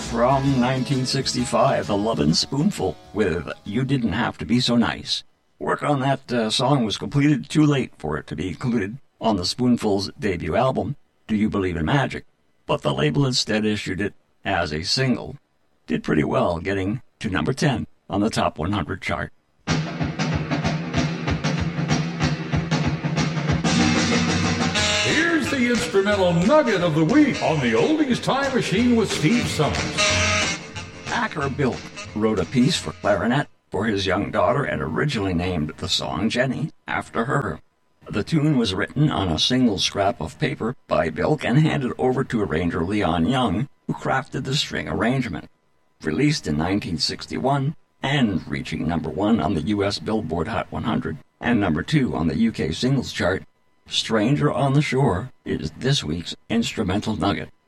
From 1965, The Lovin' Spoonful with You Didn't Have to Be So Nice. Work on that song was completed too late for it to be included on the Spoonful's debut album, Do You Believe in Magic? But the label instead issued it as a single. Did pretty well, getting to number 10 on the Top 100 chart. Here's the instrumental nugget of the week on the Oldies Time Machine with Steve Summers. Acker Bilk wrote a piece for clarinet for his young daughter and originally named the song Jenny after her. The tune was written on a single scrap of paper by Bilk and handed over to arranger Leon Young, who crafted the string arrangement. Released in 1961 and reaching number 1 on the U.S. Billboard Hot 100 and number 2 on the U.K. singles chart, Stranger on the Shore is this week's instrumental nugget.